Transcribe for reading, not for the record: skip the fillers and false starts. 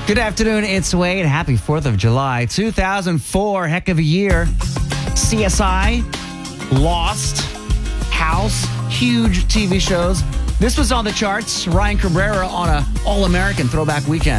Good afternoon, it's Wade. Happy 4th of July, 2004. Heck of a year. CSI, Lost, House, huge TV shows. This was on the charts. Ryan Cabrera on a All-American Throwback Weekend.